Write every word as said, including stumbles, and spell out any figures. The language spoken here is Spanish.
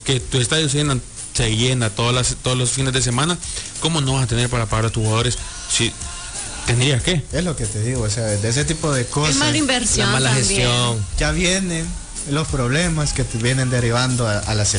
que tu estadio se llena, se llena todas las, todos los fines de semana, ¿cómo no vas a tener para pagar a tus jugadores? Si tendrías que. Es lo que te digo, o sea, de ese tipo de cosas. Es mala inversión. La mala también. gestión. Ya vienen los problemas que te vienen derivando a, a la selección.